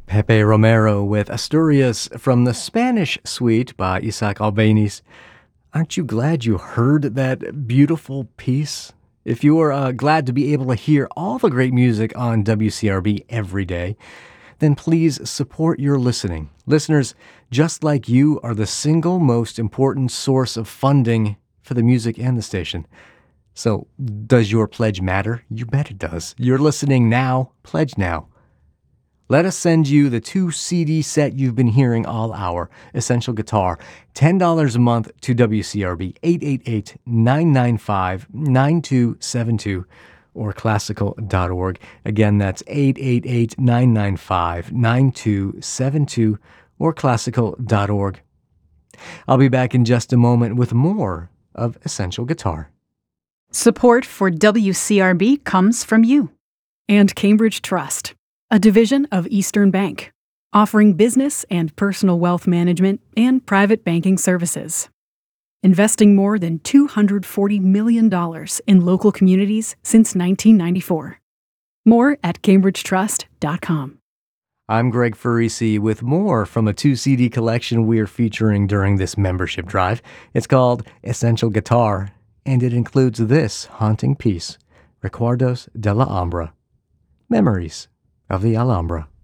Pepe Romero with Asturias from the Spanish Suite by Isaac Albéniz. Aren't you glad you heard that beautiful piece? If you are glad to be able to hear all the great music on WCRB every day, then please support your listening. Listeners just like you are the single most important source of funding for the music and the station. So, does your pledge matter? You bet it does. You're listening now. Pledge now. Let us send you the 2 CD set you've been hearing all hour, Essential Guitar, $10 a month to WCRB, 888-995-9272, or classical.org. Again, that's 888-995-9272, or classical.org. I'll be back in just a moment with more of Essential Guitar. Support for WCRB comes from you. And Cambridge Trust, a division of Eastern Bank, offering business and personal wealth management and private banking services. Investing more than $240 million in local communities since 1994. More at cambridgetrust.com. I'm Greg Farisi with more from a 2 CD collection we're featuring during this membership drive. It's called Essential Guitar, and it includes this haunting piece, Recuerdos de la Alhambra, Memories of the Alhambra.